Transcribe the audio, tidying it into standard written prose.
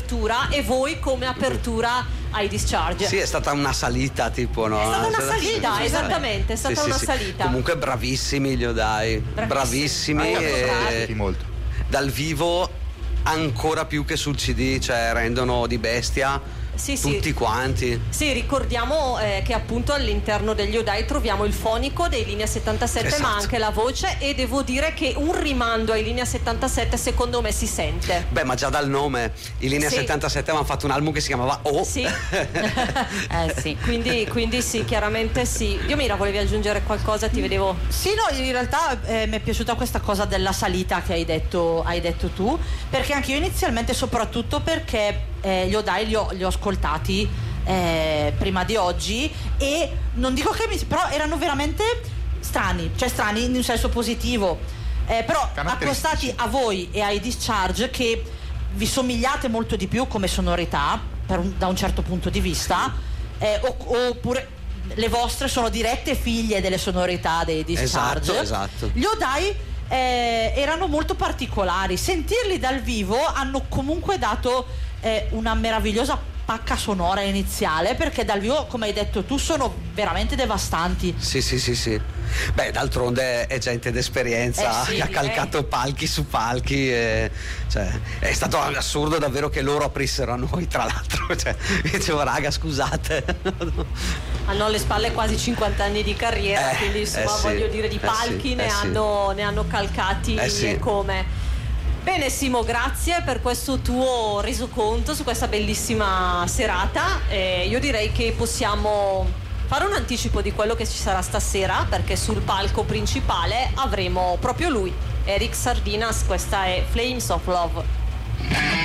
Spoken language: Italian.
apertura e voi come apertura ai Discharge. Sì, è stata una salita tipo, no? È stata una salita, esattamente, è stata una salita. Comunque bravissimi gli Odai, bravissimi bravi. Molto. Dal vivo ancora più che sul CD, cioè rendono di bestia. Sì, tutti quanti. Sì, ricordiamo che appunto all'interno degli Odai troviamo il fonico dei Linea 77, esatto. ma anche la voce, e devo dire che un rimando ai Linea 77 secondo me si sente. Beh, ma già dal nome, i Linea 77 avevano fatto un album che si chiamava O. Sì. Sì. Quindi sì, chiaramente sì. Dio Mira, volevi aggiungere qualcosa? Ti vedevo. Sì, no, in realtà mi è piaciuta questa cosa della salita che hai detto tu, perché anche io inizialmente, soprattutto perché gli Odai li ho ascoltati prima di oggi, e non dico che però erano veramente strani, cioè strani in un senso positivo, però accostati a voi e ai Discharge, che vi somigliate molto di più come sonorità da un certo punto di vista, oppure le vostre sono dirette figlie delle sonorità dei Discharge. Esatto. Gli Odai erano molto particolari, sentirli dal vivo hanno comunque dato una meravigliosa pacca sonora iniziale, perché dal vivo, come hai detto tu, sono veramente devastanti. Sì. Beh, d'altronde è gente d'esperienza, sì, che ha calcato palchi su palchi, cioè, è stato assurdo davvero che loro aprissero a noi, tra l'altro, cioè, dicevo, raga, scusate. Hanno alle spalle quasi 50 anni di carriera, quindi insomma voglio dire, di palchi ne hanno calcati e come. Bene Simo, grazie per questo tuo resoconto su questa bellissima serata. Io direi che possiamo fare un anticipo di quello che ci sarà stasera, perché sul palco principale avremo proprio lui, Eric Sardinas. Questa è Flames of Love.